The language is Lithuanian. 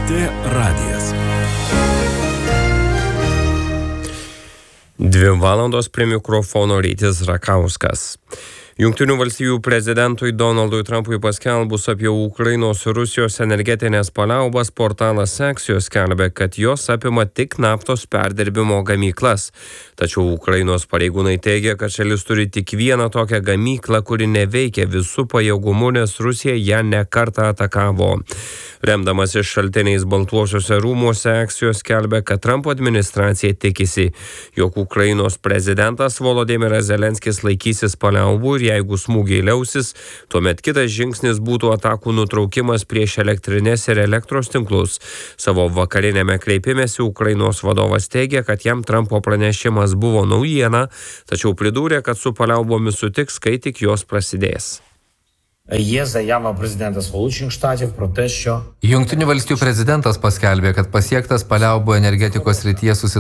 LRT radijas. 2 valandos prie mikrofono Rytis Rakauskas. Jungtinių valstijų prezidentui Donaldui Trumpui paskelbus apie Ukrainos ir Rusijos energetinės paliaubas, portalas Axios skelbia, kad jos apima tik naftos perdirbimo gamyklas. Tačiau Ukrainos pareigūnai teigia, kad šalis turi tik vieną tokią gamyklą, kuri neveikia visų pajėgumų, nes Rusija ją nekartą atakavo. Remdamasis šaltiniais Baltuosiuose rūmuose, Axios skelbia, kad Trumpo administracija tikisi, jog Ukrainos prezidentas Volodymyras Zelenskis laikysis paliaubų ir jeigu smūgiai liausis, tuomet kitas žingsnis būtų atakų nutraukimas prieš elektrinės ir elektros tinklus. Savo vakarinėme kreipimėsi Ukrainos vadovas teigia, kad jam Trumpo pranešimas buvo naujiena, tačiau pridūrė, kad su paliaubomis sutiks, kai tik jos prasidės. Є заява президента Сполучених Штатів про те, що Jungtinių valstijų prezidentas paskelbė, kad pasiektas paliaubų energetikos srityje susitarimas